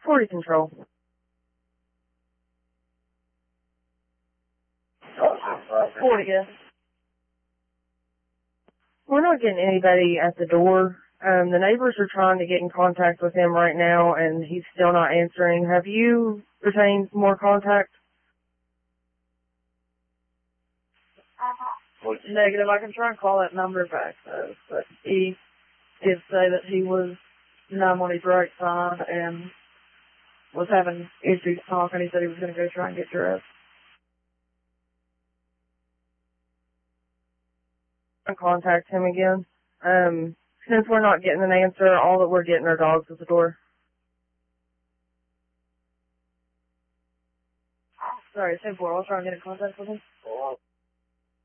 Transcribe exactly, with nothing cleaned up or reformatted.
forty control. forty, yeah. We're not getting anybody at the door. Um, the neighbors are trying to get in contact with him right now, and he's still not answering. Have you retained more contact? Negative. I can try and call that number back, though. But he did say that he was numb on his right side and was having issues talking. He said he was going to go try and get dressed. Contact him again. Um, since we're not getting an answer, all that we're getting are dogs at the door. Sorry, ten four. I'll try and get in contact with him.